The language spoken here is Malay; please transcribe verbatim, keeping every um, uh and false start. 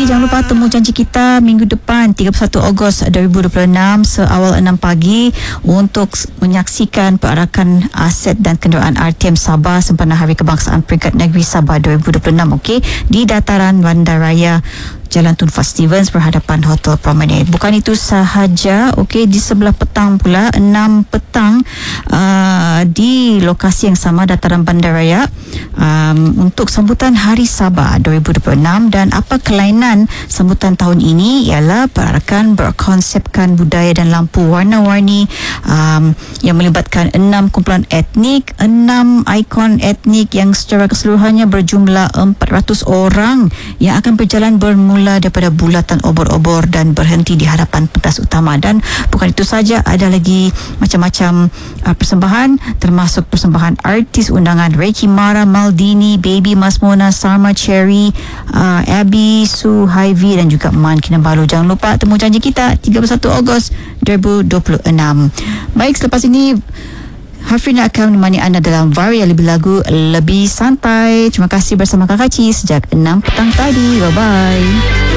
pagi. Jangan lupa temu janji kita minggu depan tiga puluh satu Ogos dua ribu dua puluh enam seawal enam pagi untuk menyaksikan perarakan aset dan kenderaan R T M Sabah sempena Hari Kebangsaan Peringkat Negeri Sabah dua ribu dua puluh enam, okey, di dataran Bandaraya Jalan Tun Fat Stevens berhadapan Hotel Promenade. Bukan itu sahaja, okey, di sebelah petang pula enam petang uh, di lokasi yang sama dataran Bandaraya um, untuk sambutan Hari Sabah dua ribu dua puluh enam. Dan apa kelainan sambutan tahun ini ialah perarakan berkonsepkan budaya dan lampu warna-warni um, yang melibatkan enam kumpulan etnik, enam ikon etnik yang secara keseluruhannya berjumlah empat ratus orang yang akan berjalan bermula daripada bulatan obor-obor dan berhenti di hadapan pentas utama. Dan bukan itu saja, ada lagi macam-macam uh, persembahan, termasuk persembahan artis undangan Reiki Mara, Maldini, Baby Masmona, Sarma Cherry, uh, Abby Suhaivi dan juga Man Kinabalu. Jangan lupa temu janji kita tiga puluh satu Ogos dua ribu dua puluh enam. Baik, selepas ini Hafrina akan menemani anda dalam Varia Lebih Lagu Lebih Santai. Terima kasih bersama Kakak Ci sejak enam petang tadi. Bye-bye.